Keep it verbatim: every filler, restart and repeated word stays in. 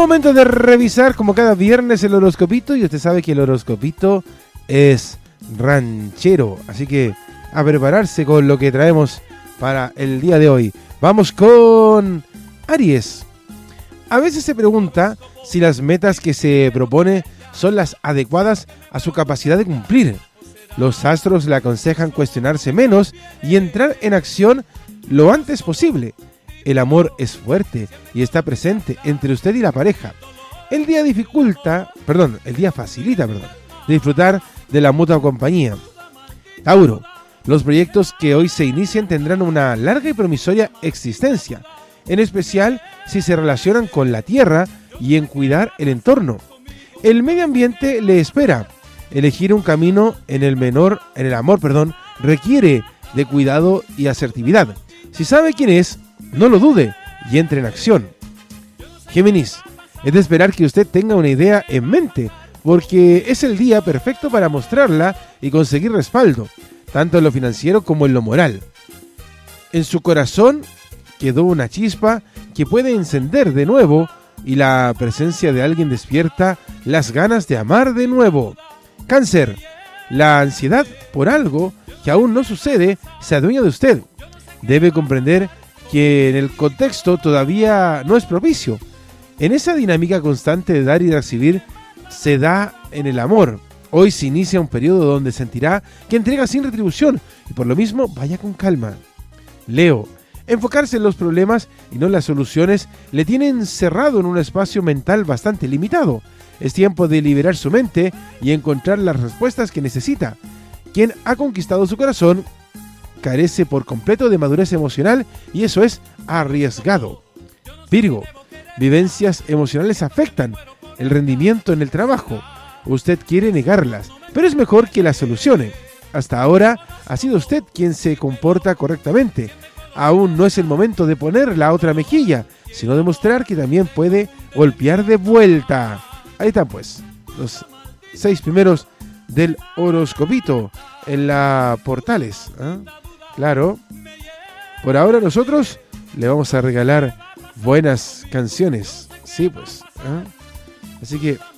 Momento de revisar como cada viernes el horoscopito, y usted sabe que el horoscopito es ranchero, así que a prepararse con lo que traemos para el día de hoy. Vamos con Aries. A veces se pregunta si las metas que se propone son las adecuadas a su capacidad de cumplir. Los astros le aconsejan cuestionarse menos y entrar en acción lo antes posible. El amor es fuerte y está presente entre usted y la pareja. El día dificulta, perdón, el día facilita, perdón, disfrutar de la mutua compañía. Tauro, los proyectos que hoy se inician tendrán una larga y promisoria existencia, en especial si se relacionan con la tierra y en cuidar el entorno. El medio ambiente le espera. Elegir un camino en el menor, en el amor, perdón, requiere de cuidado y asertividad. Si sabe quién es, no lo dude y entre en acción. Géminis, es de esperar que usted tenga una idea en mente, porque es el día perfecto para mostrarla y conseguir respaldo, tanto en lo financiero como en lo moral. En su corazón quedó una chispa que puede encender de nuevo, y la presencia de alguien despierta las ganas de amar de nuevo. Cáncer, la ansiedad por algo que aún no sucede se adueña de usted. Debe comprender que en el contexto todavía no es propicio. En esa dinámica constante de dar y recibir se da en el amor. Hoy se inicia un periodo donde sentirá que entrega sin retribución y por lo mismo vaya con calma. Leo, enfocarse en los problemas y no en las soluciones le tiene encerrado en un espacio mental bastante limitado. Es tiempo de liberar su mente y encontrar las respuestas que necesita. Quien ha conquistado su corazón carece por completo de madurez emocional y eso es arriesgado. Virgo, vivencias emocionales afectan el rendimiento en el trabajo. Usted quiere negarlas, pero es mejor que las solucione. Hasta ahora ha sido usted quien se comporta correctamente. Aún no es el momento de poner la otra mejilla, sino demostrar que también puede golpear de vuelta. Ahí están pues los seis primeros del horoscopito en la Portales, ¿eh? Claro, por ahora nosotros le vamos a regalar buenas canciones, sí pues, ¿eh? Así que